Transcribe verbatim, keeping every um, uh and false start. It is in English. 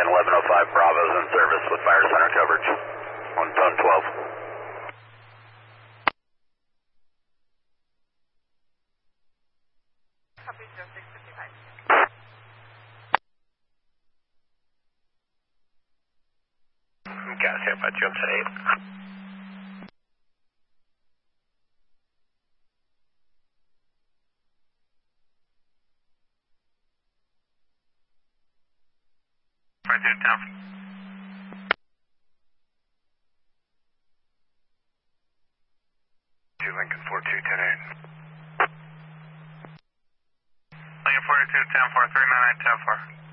line eleven oh five, Bravo's in service with fire center coverage on zone twelve. Copy zero six fifty-five. Gas here, but jump to eight. Right there, down. Two Lincoln four two ten eight. Lincoln forty-two ten four, three nine nine ten four.